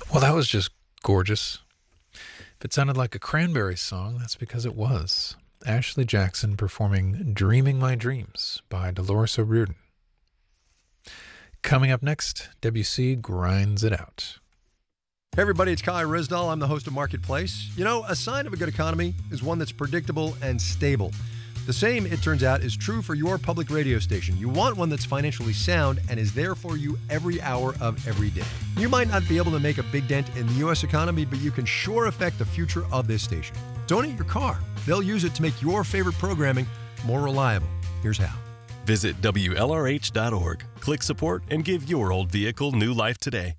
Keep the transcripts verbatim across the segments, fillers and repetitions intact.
Well, that was just gorgeous. If it sounded like a Cranberries song, that's because it was. Ashley Jackson performing Dreaming My Dreams by Dolores O'Riordan. Coming up next, Debussy Grinds It Out. Hey everybody, it's Kai Rizdal. I'm the host of Marketplace. You know, a sign of a good economy is one that's predictable and stable. The same, it turns out, is true for your public radio station. You want one that's financially sound and is there for you every hour of every day. You might not be able to make a big dent in the U S economy, but you can sure affect the future of this station. Donate your car. They'll use it to make your favorite programming more reliable. Here's how. Visit W L R H dot org, click support, and give your old vehicle new life today.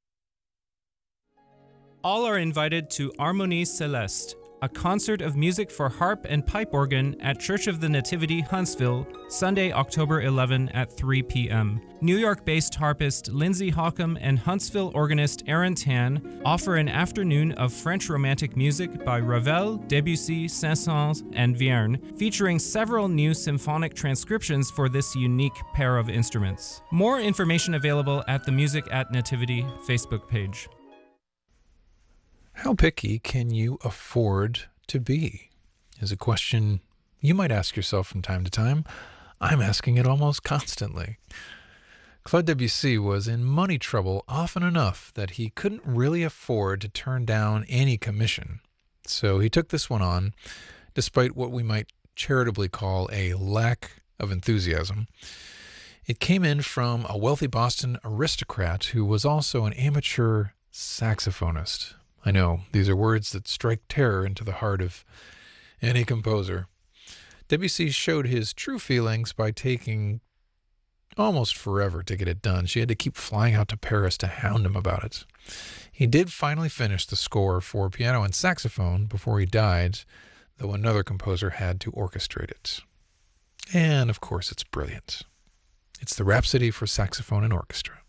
All are invited to Harmonie Céleste, a concert of music for harp and pipe organ at Church of the Nativity, Huntsville, Sunday, October eleventh at three p.m. New York-based harpist Lindsay Hockham and Huntsville organist Aaron Tan offer an afternoon of French Romantic music by Ravel, Debussy, Saint-Saëns, and Vierne, featuring several new symphonic transcriptions for this unique pair of instruments. More information available at the Music at Nativity Facebook page. How picky can you afford to be? Is a question you might ask yourself from time to time. I'm asking it almost constantly. Claude Debussy was in money trouble often enough that he couldn't really afford to turn down any commission. So he took this one on, despite what we might charitably call a lack of enthusiasm. It came in from a wealthy Boston aristocrat who was also an amateur saxophonist. I know, these are words that strike terror into the heart of any composer. Debussy showed his true feelings by taking almost forever to get it done. She had to keep flying out to Paris to hound him about it. He did finally finish the score for piano and saxophone before he died, though another composer had to orchestrate it. And, of course, it's brilliant. It's the Rhapsody for Saxophone and Orchestra.